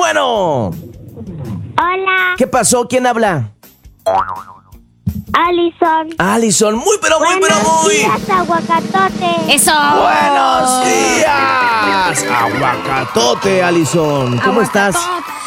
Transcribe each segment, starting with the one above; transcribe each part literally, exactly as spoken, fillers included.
Bueno. Hola. ¿Qué pasó? ¿Quién habla? Alison. Alison, muy pero muy Buenos pero muy. días, aguacatote. ¡Eso! Buenos días. Aguacatote, Alison. ¿Cómo estás?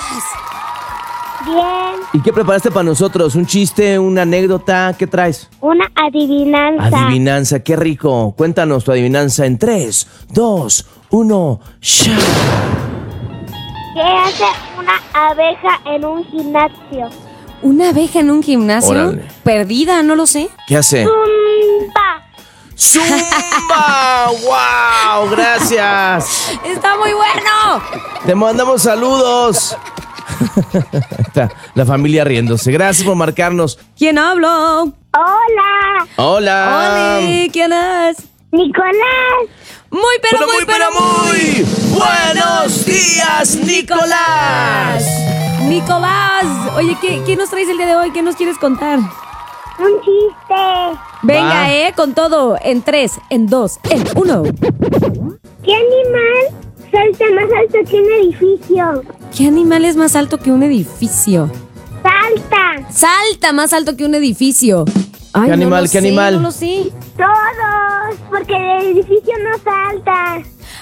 Bien. ¿Y qué preparaste para nosotros? ¿Un chiste, una anécdota? ¿Qué traes? Una adivinanza. Adivinanza, qué rico. Cuéntanos tu adivinanza en tres, dos, uno, ¡ya! ¿Qué hace una abeja en un gimnasio? ¿Una abeja en un gimnasio? Órale. Perdida, no lo sé. ¿Qué hace? Zumba. ¡Zumba! ¡Wow! Gracias. ¡Está muy bueno! Te mandamos saludos. Está la familia riéndose. Gracias por marcarnos. ¿Quién habla? Hola. Hola. Hola, ¿quién es? Nicolás. Muy pero, muy pero muy. buenos días, Nicolás. Nicolás. Oye, ¿qué, ¿qué nos traes el día de hoy? ¿Qué nos quieres contar? Un chiste. Venga, Va. eh, con todo. En tres, en dos, en uno. ¿Qué animal salta más alto que un edificio? ¿Qué animal es más alto que un edificio? Salta. Salta más alto que un edificio. Ay, ¿Qué animal, no lo qué sé, animal? No lo sé. Todos. Porque el edificio no salta.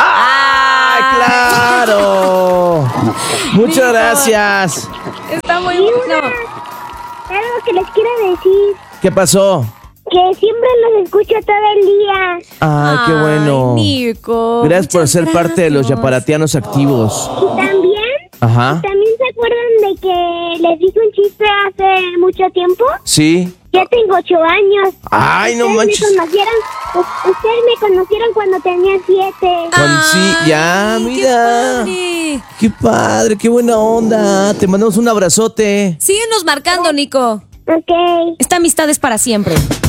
¡Ah, claro! Muchas Nico. gracias. Está muy Y bueno. una, algo que les quiero decir. ¿Qué pasó? Que siempre los escucho todo el día. Ay, qué bueno. Ay, Nico. Gracias por muchas ser parte de los gracias. yaparatianos activos. Y también, Ajá. ¿también se acuerdan de que les dije un chiste hace mucho tiempo? ¿Sí? Ya tengo ocho años. Ay, no Ustedes manches. Me conocieron, u- ustedes me conocieron cuando tenía siete. Con- sí, ya, Ay, mira. Qué padre. Qué padre, qué buena onda. Te mandamos un abrazote. Síguenos marcando, Nico. Ok. Esta amistad es para siempre.